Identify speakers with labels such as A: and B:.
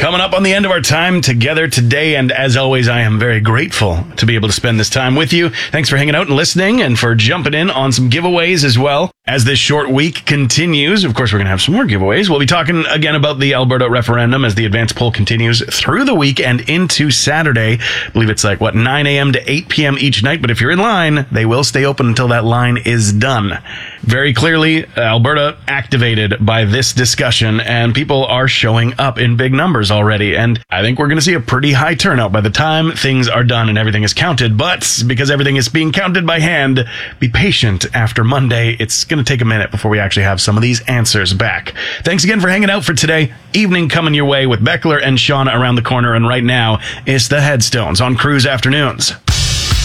A: Coming up on the end of our time together today, and as always, I am very grateful to be able to spend this time with you. Thanks for hanging out and listening, and for jumping in on some giveaways as well. As this short week continues, of course, we're going to have some more giveaways. We'll be talking again about the Alberta referendum as the advance poll continues through the week and into Saturday. I believe it's 9 a.m. to 8 p.m. each night, but if you're in line, they will stay open until that line is done. Very clearly, Alberta activated by this discussion, and people are showing up in big numbers already, and I think we're going to see a pretty high turnout by the time things are done and everything is counted. But because everything is being counted by hand, be patient. After Monday, it's going to take a minute before we actually have some of these answers back. Thanks again for hanging out for today. Evening coming your way with Beckler and Shauna around the corner, and right now it's the Headstones on Cruise Afternoons.